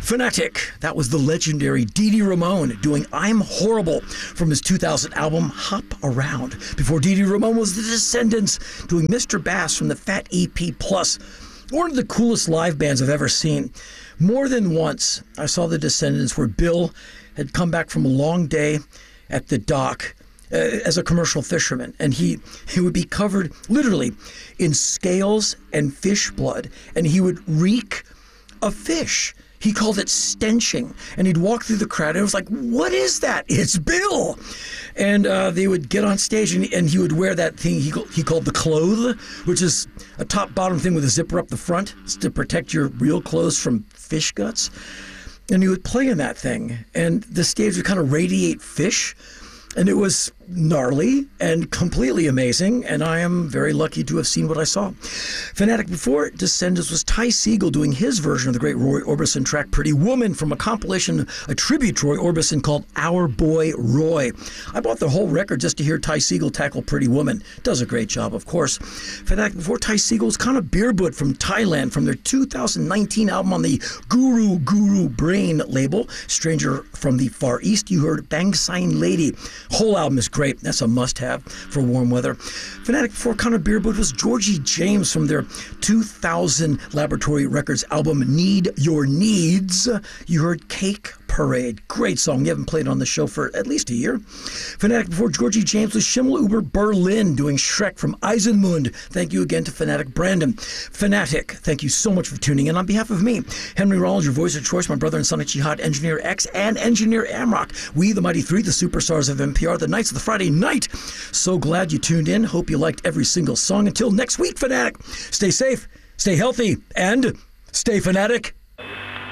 Fanatic, that was the legendary Dee Dee Ramone doing I'm Horrible from his 2000 album Hop Around. Before Dee Dee Ramone was the Descendants doing Mr. Bass from the Fat EP Plus. One of the coolest live bands I've ever seen. More than once, I saw the Descendants where Bill had come back from a long day at the dock as a commercial fisherman, and he would be covered literally in scales and fish blood, and he would reek of fish. He called it stenching, and he'd walk through the crowd, and it was like, what is that? It's Bill! And they would get on stage, and he would wear that thing he called the clothe, which is a top-bottom thing with a zipper up the front to protect your real clothes from fish guts. And he would play in that thing, and the stage would kind of radiate fish, and it was gnarly and completely amazing, and I am very lucky to have seen what I saw. Fanatic before Descendants was Ty Segall doing his version of the great Roy Orbison track Pretty Woman from a compilation, a tribute to Roy Orbison called Our Boy Roy. I bought the whole record just to hear Ty Segall tackle Pretty Woman. Does a great job, of course. Fanatic before Ty Segall was Connor Beerboot from Thailand from their 2019 album on the Guru Brain label, Stranger from the Far East. You heard Bang Sign Lady. Whole album is great. That's a must-have for warm weather. Fanatic before Connor Beerboot was Georgie James from their 2000 Laboratory Records album Need Your Needs. You heard Cake Parade. Great song. You haven't played on the show for at least a year. Fanatic before Georgie James was Schimmel Uber Berlin doing Shrek from Eisenmund. Thank you again to Fanatic Brandon. Fanatic, thank you so much for tuning in. On behalf of me, Henry Rollins, your voice of choice, my brother and Sonic Jihad, Engineer X, and Engineer Amrock. We, the Mighty Three, the superstars of NPR, the Knights of the Friday Night. So glad you tuned in. Hope you liked every single song. Until next week, Fanatic, stay safe, stay healthy, and stay fanatic.